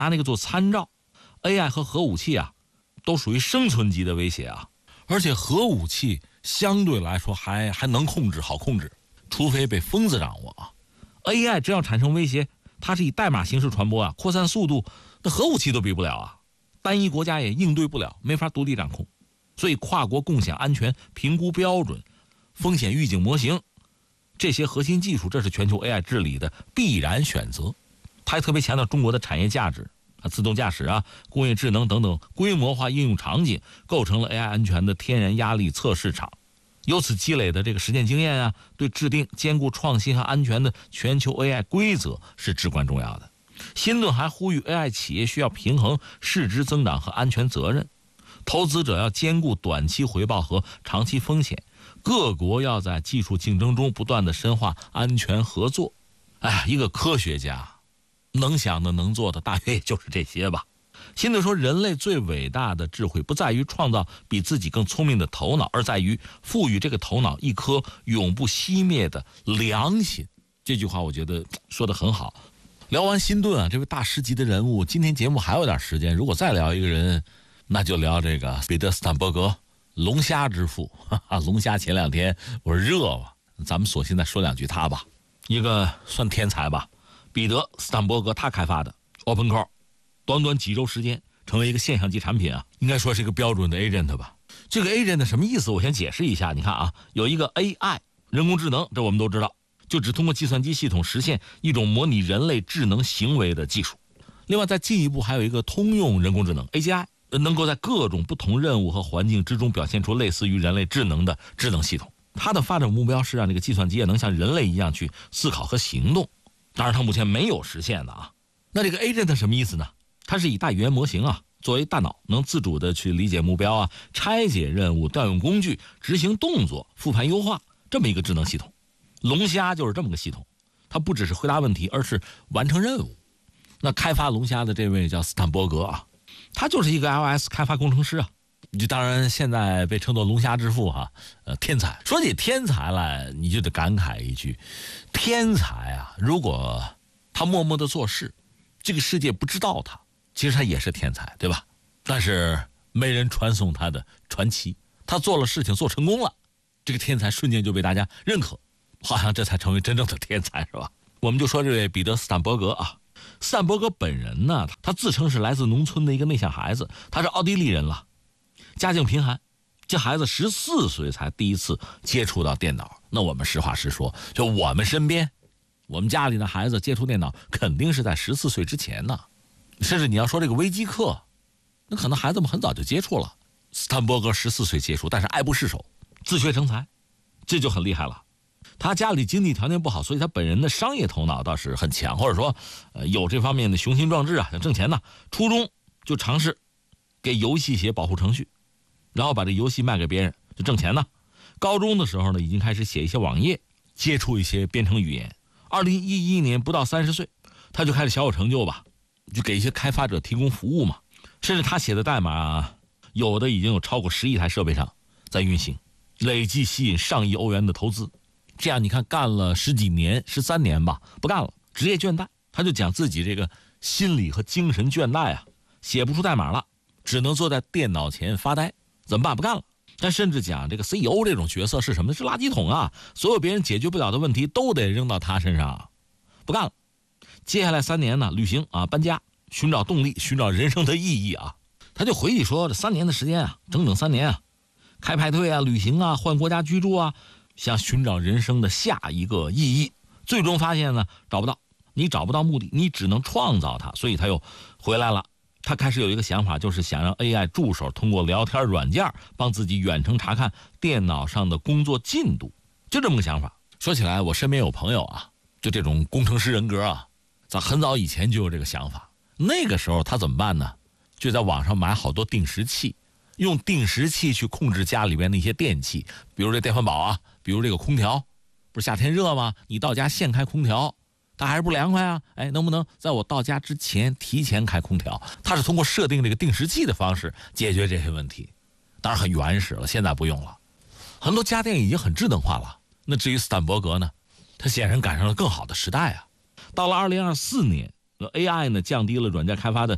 拿那个做参照。AI 和核武器啊，都属于生存级的威胁啊。而且核武器相对来说还能控制，好控制，除非被疯子掌握啊。AI 只要产生威胁，它是以代码形式传播啊，扩散速度那核武器都比不了啊，单一国家也应对不了，没法独立掌控。所以跨国共享安全评估标准、风险预警模型这些核心技术，这是全球 AI 治理的必然选择。他还特别强调中国的产业价值啊，自动驾驶啊、工业智能等等规模化应用场景，构成了 AI 安全的天然压力测试场。由此积累的这个实践经验啊，对制定兼顾创新和安全的全球 AI 规则是至关重要的。辛顿还呼吁 AI 企业需要平衡市值增长和安全责任，投资者要兼顾短期回报和长期风险，各国要在技术竞争中不断的深化安全合作。一个科学家能想的能做的大约也就是这些吧。辛顿说，人类最伟大的智慧不在于创造比自己更聪明的头脑，而在于赋予这个头脑一颗永不熄灭的良心。这句话我觉得说得很好。聊完辛顿啊，这位大师级的人物，今天节目还有点时间，如果再聊一个人，那就聊这个彼得·斯坦伯格，龙虾之父。龙虾前2天我说热吧，咱们索性再说2句他吧。一个算天才吧，彼得·斯坦伯格他开发的 OpenCore， 短短几周时间成为一个现象级产品啊，应该说是一个标准的 agent 吧。这个 agent 什么意思？我先解释一下。你看啊，有一个 AI 人工智能，这我们都知道，就只通过计算机系统实现一种模拟人类智能行为的技术。另外再进一步还有一个通用人工智能 AGI， 能够在各种不同任务和环境之中表现出类似于人类智能的智能系统。它的发展目标是让这个计算机也能像人类一样去思考和行动，当然它目前没有实现的啊。那这个 agent 什么意思呢？它是以大语言模型啊作为大脑，能自主的去理解目标啊、拆解任务、调用工具、执行动作、复盘优化这么一个智能系统。龙虾就是这么个系统，它不只是回答问题，而是完成任务。那开发龙虾的这位叫斯坦伯格啊，他就是一个 iOS 开发工程师啊。就当然现在被称作龙虾之父哈，天才。说起天才来，你就得感慨一句，天才啊，如果他默默的做事，这个世界不知道他，其实他也是天才，对吧？但是没人传颂他的传奇，他做了事情做成功了，这个天才瞬间就被大家认可，好像这才成为真正的天才，是吧？我们就说这位彼得·斯坦伯格啊，斯坦伯格本人呢，他自称是来自农村的一个内向孩子，他是奥地利人了，家境贫寒，这孩子14岁才第一次接触到电脑。那我们实话实说，就我们身边，我们家里的孩子接触电脑肯定是在14岁之前呢。甚至你要说这个微机课，那可能孩子们很早就接触了。斯坦伯格14岁接触，但是爱不释手，自学成才，这就很厉害了。他家里经济条件不好，所以他本人的商业头脑倒是很强，或者说有这方面的雄心壮志啊，想挣钱呢。初中就尝试给游戏写保护程序，然后把这游戏卖给别人就挣钱呢。高中的时候呢，已经开始写一些网页，接触一些编程语言。2011年不到30岁，他就开始小有成就吧，就给一些开发者提供服务嘛。甚至他写的代码有的已经有超过10亿台设备上在运行，累计吸引上亿欧元的投资。这样你看干了10几年，13年吧，不干了，职业倦怠。他就讲自己这个心理和精神倦怠啊，写不出代码了，只能坐在电脑前发呆，怎么办？不干了。但甚至讲这个 CEO 这种角色是什么呢？是垃圾桶啊，所有别人解决不了的问题都得扔到他身上，不干了。接下来3年呢，旅行啊，搬家，寻找动力，寻找人生的意义啊。他就回忆说，这3年的时间啊，整整3年啊，开派对啊，旅行啊，换国家居住啊，想寻找人生的下一个意义。最终发现呢，找不到。你找不到目的，你只能创造它，所以他又回来了。他开始有一个想法，就是想让 AI 助手通过聊天软件帮自己远程查看电脑上的工作进度，就这么个想法。说起来，我身边有朋友啊，就这种工程师人格啊，在很早以前就有这个想法。那个时候他怎么办呢？就在网上买好多定时器，用定时器去控制家里边的一些电器，比如这电饭煲啊，比如这个空调，不是夏天热吗？你到家现开空调，它还是不凉快啊！能不能在我到家之前提前开空调？它是通过设定这个定时器的方式解决这些问题，当然很原始了，现在不用了，很多家电已经很智能化了。那至于斯坦伯格呢，他显然赶上了更好的时代啊！到了2024年，AI 呢降低了软件开发的